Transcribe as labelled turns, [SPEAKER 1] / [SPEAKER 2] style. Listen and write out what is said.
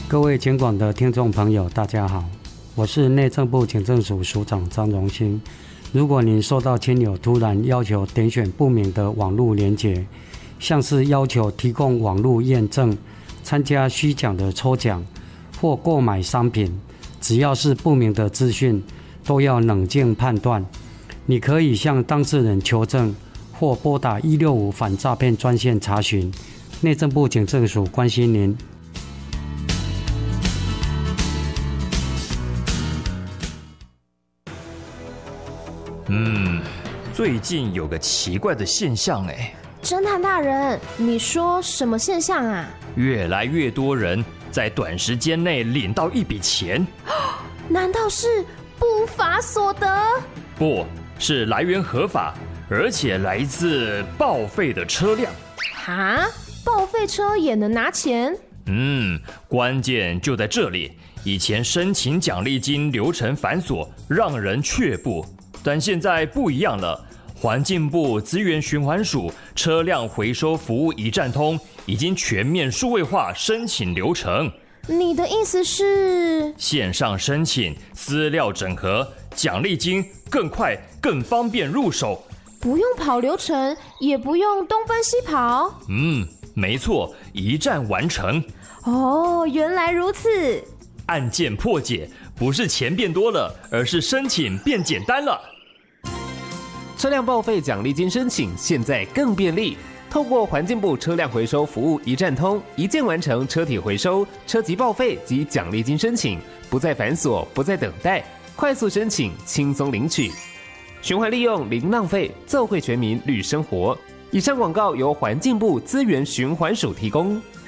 [SPEAKER 1] 各位警广的听众朋友，大家好，我是内政部警政署署长张荣兴。如果您收到亲友突然要求点选不明的网络连结，像是要求提供网络验证、参加虚假的抽奖或购买商品，只要是不明的资讯，都要冷静判断。你可以向当事人求证，或拨打165反诈骗专线查询。内政部警政署关心您。
[SPEAKER 2] 最近有个奇怪的现象
[SPEAKER 3] 侦探大人，你说什么现象啊？
[SPEAKER 2] 越来越多人在短时间内领到一笔钱。
[SPEAKER 3] 难道是不法所得？
[SPEAKER 2] 不是，来源合法，而且来自报废的车辆。
[SPEAKER 3] 哈？报废车也能拿钱？
[SPEAKER 2] 关键就在这里。以前申请奖励金流程繁琐，让人却步，但现在不一样了。环境部资源循环署车辆回收服务一站通已经全面数位化申请流程。
[SPEAKER 3] 你的意思是
[SPEAKER 2] 线上申请，资料整合，奖励金更快更方便入手，
[SPEAKER 3] 不用跑流程，也不用东奔西跑。
[SPEAKER 2] 没错，一站完成。
[SPEAKER 3] 哦，原来如此。
[SPEAKER 2] 案件破解不是钱变多了，而是申请变简单了。
[SPEAKER 4] 车辆报废奖励金申请现在更便利，透过环境部车辆回收服务一站通，一键完成车体回收、车籍报废及奖励金申请，不再繁琐，不再等待，快速申请，轻松领取。循环利用零浪费，奏惠全民绿生活。以上广告由环境部资源循环署提供。